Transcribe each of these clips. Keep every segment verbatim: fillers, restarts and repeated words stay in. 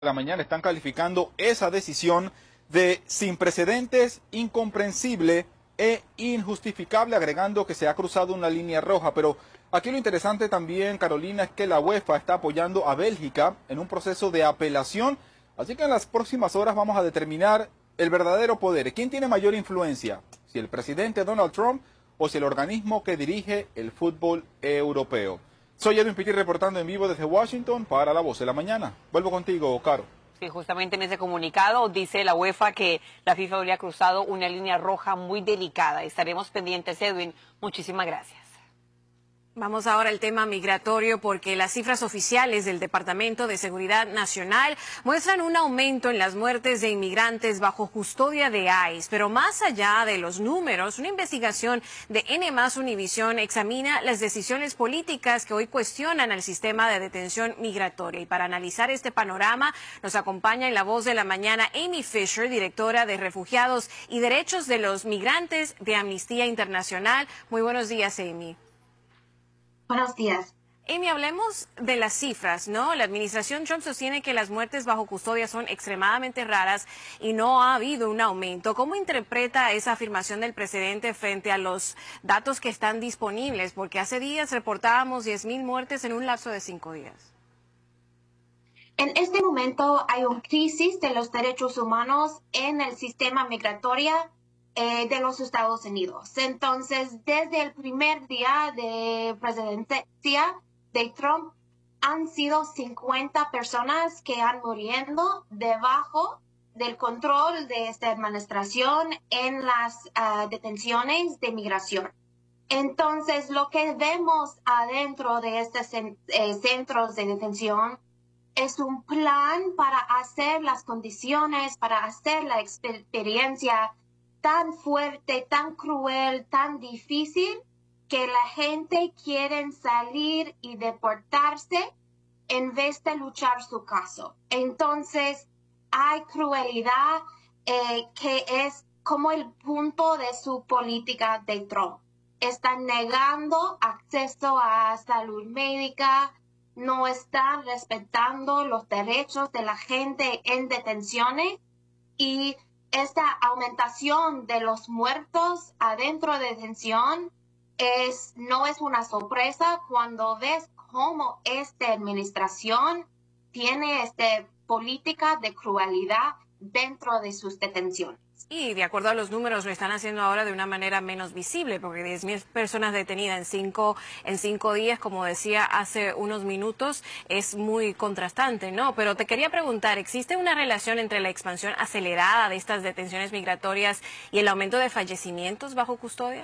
la mañana están calificando esa decisión de sin precedentes, incomprensible e injustificable, agregando que se ha cruzado una línea roja. Pero aquí lo interesante también, Carolina, es que la UEFA está apoyando a Bélgica en un proceso de apelación, así que en las próximas horas vamos a determinar el verdadero poder. ¿Quién tiene mayor influencia? Si el presidente Donald Trump o si el organismo que dirige el fútbol europeo. Soy Edwin Pitti reportando en vivo desde Washington para La Voz de la Mañana. Vuelvo contigo, Caro. Sí, justamente en ese comunicado dice la UEFA que la FIFA habría cruzado una línea roja muy delicada. Estaremos pendientes, Edwin. Muchísimas gracias. Vamos ahora al tema migratorio porque las cifras oficiales del Departamento de Seguridad Nacional muestran un aumento en las muertes de inmigrantes bajo custodia de I C E. Pero más allá de los números, una investigación de N más Univisión examina las decisiones políticas que hoy cuestionan al sistema de detención migratoria. Y para analizar este panorama nos acompaña en La Voz de la Mañana Amy Fisher, directora de Refugiados y Derechos de los Migrantes de Amnistía Internacional. Muy buenos días, Amy. Buenos días. Amy, hablemos de las cifras, ¿no? La administración Trump sostiene que las muertes bajo custodia son extremadamente raras y no ha habido un aumento. ¿Cómo interpreta esa afirmación del presidente frente a los datos que están disponibles? Porque hace días reportábamos diez mil muertes en un lapso de cinco días. En este momento hay una crisis de los derechos humanos en el sistema migratorio Eh, de los Estados Unidos. Entonces, desde el primer día de presidencia de Trump, han sido cincuenta personas que han muriendo debajo del control de esta administración en las uh, detenciones de migración. Entonces, lo que vemos adentro de estos eh, centros de detención es un plan para hacer las condiciones, para hacer la experiencia tan fuerte, tan cruel, tan difícil, que la gente quiere salir y deportarse en vez de luchar su caso. Entonces, hay crueldad eh, que es como el punto de su política de Trump. Están negando acceso a salud médica, no están respetando los derechos de la gente en detenciones y esta aumentación de los muertos adentro de detención es, no es una sorpresa cuando ves cómo esta administración tiene esta política de crueldad dentro de sus detenciones. Y de acuerdo a los números lo están haciendo ahora de una manera menos visible, porque diez mil personas detenidas en cinco, en cinco días, como decía hace unos minutos, es muy contrastante, ¿no? Pero te quería preguntar, ¿existe una relación entre la expansión acelerada de estas detenciones migratorias y el aumento de fallecimientos bajo custodia?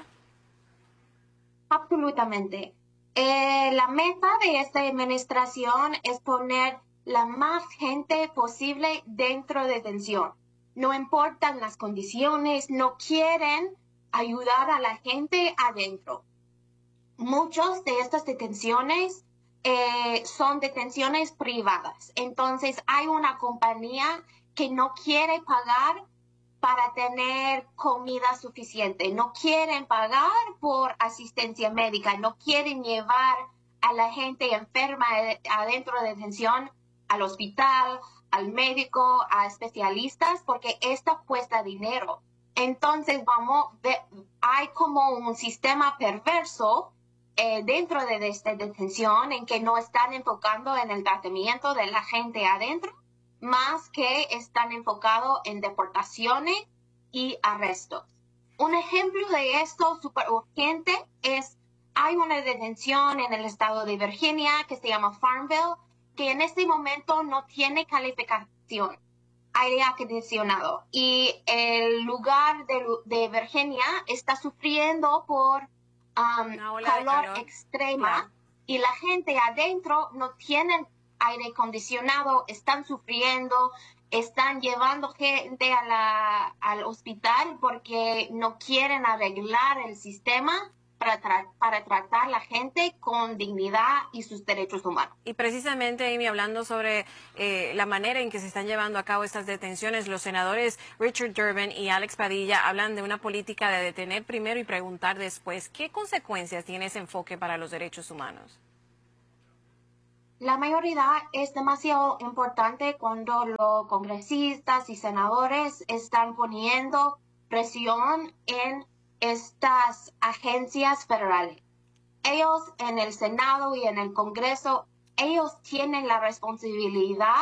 Absolutamente. Eh, la meta de esta administración es poner la más gente posible dentro de detención. No importan las condiciones, no quieren ayudar a la gente adentro. Muchas de estas detenciones eh, son detenciones privadas. Entonces hay una compañía que no quiere pagar para tener comida suficiente. No quieren pagar por asistencia médica. No quieren llevar a la gente enferma adentro de detención al hospital, al médico, a especialistas, porque esto cuesta dinero. Entonces, vamos, hay como un sistema perverso eh, dentro de esta detención en que no están enfocando en el tratamiento de la gente adentro, más que están enfocados en deportaciones y arrestos. Un ejemplo de esto súper urgente es, hay una detención en el estado de Virginia que se llama Farmville, que en este momento no tiene calificación, aire acondicionado. Y el lugar de, de Virginia está sufriendo por um, calor, calor extrema. Claro. Y la gente adentro no tiene aire acondicionado, están sufriendo, están llevando gente a la, al hospital porque no quieren arreglar el sistema Para, tra para tratar a la gente con dignidad y sus derechos humanos. Y precisamente, Amy, hablando sobre eh, la manera en que se están llevando a cabo estas detenciones, los senadores Richard Durbin y Alex Padilla hablan de una política de detener primero y preguntar después. ¿Qué consecuencias tiene ese enfoque para los derechos humanos? La mayoría es demasiado importante cuando los congresistas y senadores están poniendo presión en estas agencias federales. Ellos en el Senado y en el Congreso, ellos tienen la responsabilidad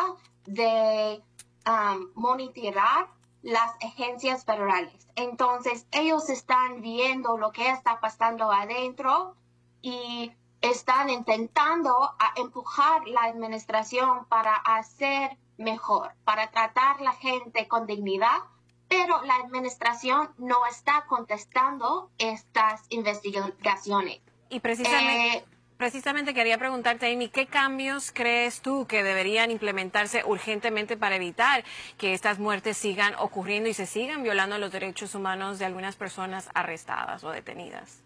de um, monitorear las agencias federales. Entonces, ellos están viendo lo que está pasando adentro y están intentando a empujar la administración para hacer mejor, para tratar a la gente con dignidad, pero la administración no está contestando estas investigaciones. Y precisamente, Eh, precisamente quería preguntarte, Amy, ¿qué cambios crees tú que deberían implementarse urgentemente para evitar que estas muertes sigan ocurriendo y se sigan violando los derechos humanos de algunas personas arrestadas o detenidas?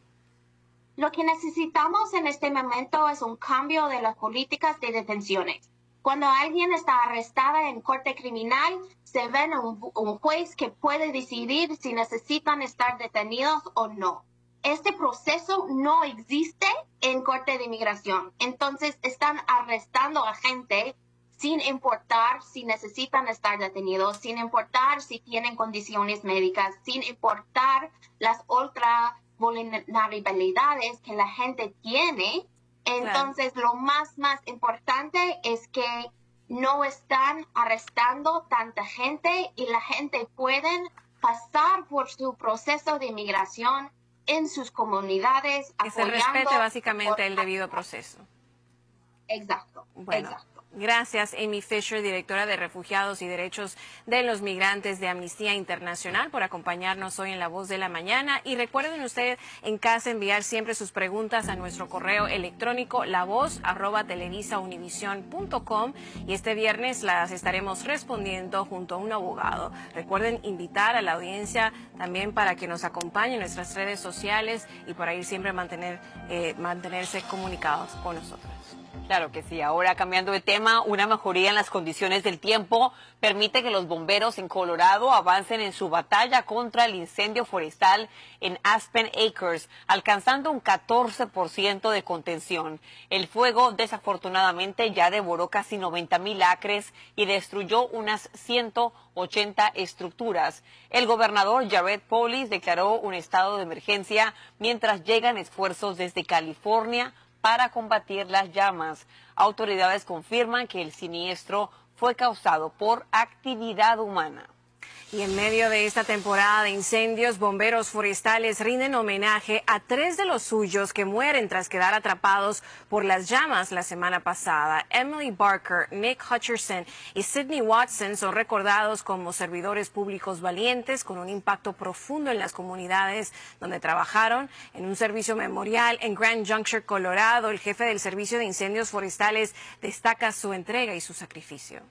Lo que necesitamos en este momento es un cambio de las políticas de detenciones. Cuando alguien está arrestada en corte criminal, se ve un, un juez que puede decidir si necesitan estar detenidos o no. Este proceso no existe en corte de inmigración. Entonces, están arrestando a gente sin importar si necesitan estar detenidos, sin importar si tienen condiciones médicas, sin importar las otras vulnerabilidades que la gente tiene. Entonces, claro, lo más, más importante es que no están arrestando tanta gente y la gente puede pasar por su proceso de inmigración en sus comunidades. Que se respete básicamente el debido proceso. Exacto, bueno. exacto. Gracias, Amy Fisher, directora de Refugiados y Derechos de los Migrantes de Amnistía Internacional, por acompañarnos hoy en La Voz de la Mañana. Y recuerden ustedes en casa enviar siempre sus preguntas a nuestro correo electrónico lavoz arroba televisaunivision punto com, y este viernes las estaremos respondiendo junto a un abogado. Recuerden invitar a la audiencia también para que nos acompañe en nuestras redes sociales y por ahí siempre mantener, eh, mantenerse comunicados con nosotros. Claro que sí. Ahora, cambiando de tema, una mejoría en las condiciones del tiempo permite que los bomberos en Colorado avancen en su batalla contra el incendio forestal en Aspen Acres, alcanzando un catorce por ciento de contención. El fuego, desafortunadamente, ya devoró casi noventa mil acres y destruyó unas ciento ochenta estructuras. El gobernador Jared Polis declaró un estado de emergencia mientras llegan esfuerzos desde California para combatir las llamas. Autoridades confirman que el siniestro fue causado por actividad humana. Y en medio de esta temporada de incendios, bomberos forestales rinden homenaje a tres de los suyos que mueren tras quedar atrapados por las llamas la semana pasada. Emily Barker, Nick Hutcherson y Sidney Watson son recordados como servidores públicos valientes con un impacto profundo en las comunidades donde trabajaron. En un servicio memorial en Grand Junction, Colorado, el jefe del Servicio de Incendios Forestales destaca su entrega y su sacrificio.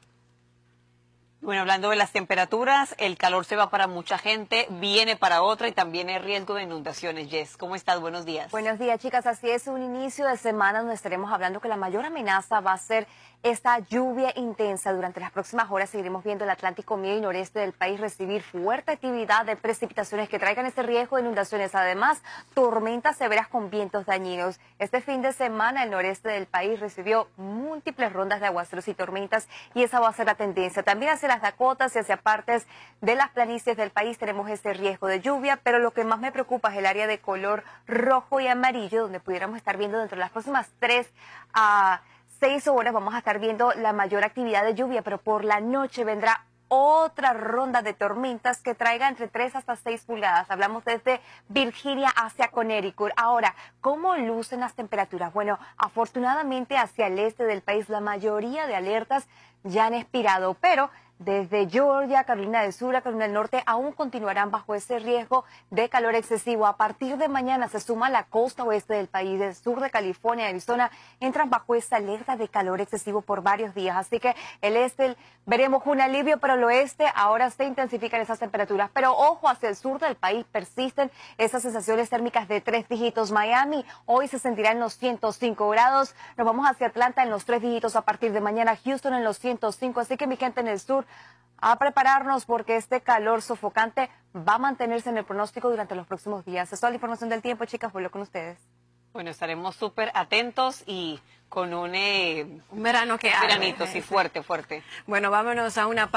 Bueno, hablando de las temperaturas, el calor se va para mucha gente, viene para otra y también hay riesgo de inundaciones. Jess, ¿cómo estás? Buenos días. Buenos días, chicas. Así es, un inicio de semana donde estaremos hablando que la mayor amenaza va a ser esta lluvia intensa. Durante las próximas horas seguiremos viendo el Atlántico medio y noreste del país recibir fuerte actividad de precipitaciones que traigan este riesgo de inundaciones. Además, tormentas severas con vientos dañinos. Este fin de semana el noreste del país recibió múltiples rondas de aguaceros y tormentas y esa va a ser la tendencia. También hacia las Dakotas y hacia partes de las planicies del país tenemos este riesgo de lluvia, pero lo que más me preocupa es el área de color rojo y amarillo, donde pudiéramos estar viendo dentro de las próximas tres a seis horas vamos a estar viendo la mayor actividad de lluvia, pero por la noche vendrá otra ronda de tormentas que traiga entre tres hasta seis pulgadas. Hablamos desde Virginia hacia Connecticut. Ahora, ¿cómo lucen las temperaturas? Bueno, afortunadamente hacia el este del país la mayoría de alertas ya han expirado, pero desde Georgia, Carolina del Sur a Carolina del Norte aún continuarán bajo ese riesgo de calor excesivo. A partir de mañana se suma la costa oeste del país, del sur de California y Arizona, entran bajo esa alerta de calor excesivo por varios días. Así que el este veremos un alivio, pero el oeste ahora se intensifican esas temperaturas. Pero ojo, hacia el sur del país persisten esas sensaciones térmicas de tres dígitos. Miami hoy se sentirá en los ciento cinco grados. Nos vamos hacia Atlanta en los tres dígitos a partir de mañana. Houston en los ciento cinco. Así que mi gente en el sur, a prepararnos porque este calor sofocante va a mantenerse en el pronóstico durante los próximos días. Es toda la información del tiempo, chicas. Vuelvo con ustedes. Bueno, estaremos súper atentos y con un, eh, Un verano que arde. veranito, sí, fuerte, fuerte. Bueno, vámonos a una